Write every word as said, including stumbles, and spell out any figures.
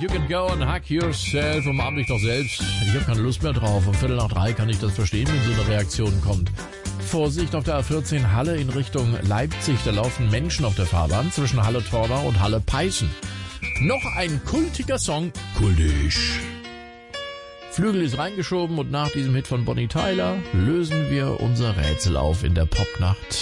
You Can Go and Hug Yourself. Umarm dich doch selbst. Ich habe keine Lust mehr drauf. Um Viertel nach drei kann ich das verstehen, wenn so eine Reaktion kommt. Vorsicht auf der A vierzehn Halle in Richtung Leipzig. Da laufen Menschen auf der Fahrbahn zwischen Halle-Tornau und Halle-Peißen. Noch ein kultiger Song. Kultisch. Flügel ist reingeschoben und nach diesem Hit von Bonnie Tyler lösen wir unser Rätsel auf in der Popnacht.